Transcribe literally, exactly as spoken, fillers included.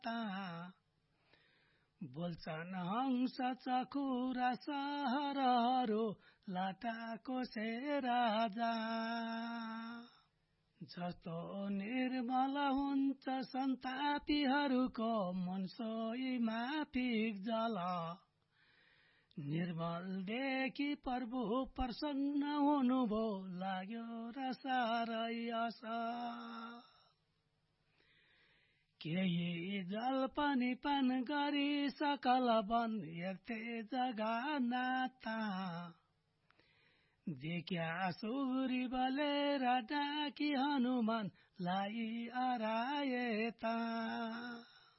ता बोल्छन् हंस चखुरा सहरहरू लाटाको से राजा जस्तो निर्मल हुन्छ सन्तापीहरूको मन सोही माफिक जल निर्मलदेखि प्रभु प्रसन्न हुनुभयो लाग्यो र साह्रै असर केही जल पनि पान गरी सकल वन हेर्थे जगा नाता देख्या सुरी बलेर डाकी हनुमानलाई हराए ता